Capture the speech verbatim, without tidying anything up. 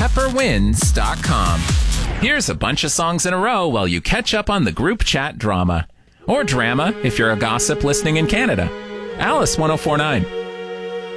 pepper wins dot com. Here's a bunch of songs in a row while you catch up on the group chat drama. Or drama if you're a gossip listening in Canada. Alice one oh four point nine.